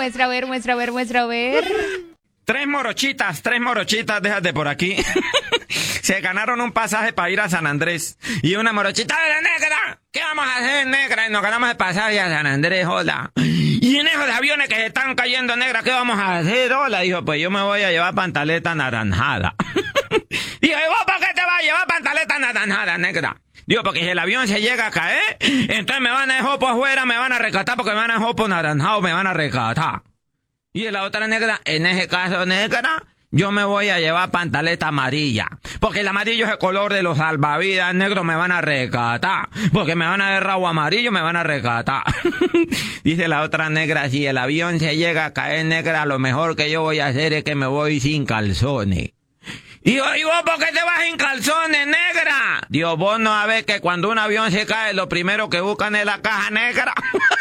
muestra a ver, muestra a ver, muestra a ver. Tres morochitas, déjate por aquí. Se ganaron un pasaje para ir a San Andrés. Y una morochita de la negra. ¿Qué vamos a hacer, negra? Nos ganamos el pasaje a San Andrés, hola. Y en esos aviones que se están cayendo, negra, ¿qué vamos a hacer, hola? Dijo, pues yo me voy a llevar pantaleta naranjada. Dijo, ¿y vos por qué te vas a llevar pantaleta naranjada, negra? Digo, porque si el avión se llega a caer, entonces me van a dejar por afuera, me van a rescatar porque me van a dejar por naranjado, me van a rescatar. Y la otra negra, en ese caso, negra, yo me voy a llevar pantaleta amarilla. Porque el amarillo es el color de los salvavidas, negro, me van a rescatar. Porque me van a dar rabo amarillo, me van a rescatar. Dice la otra negra, si el avión se llega a caer, negra, lo mejor que yo voy a hacer es que me voy sin calzones. Y vos, ¿por qué te vas sin calzones, negra? Dios, vos no sabés que cuando un avión se cae, lo primero que buscan es la caja negra.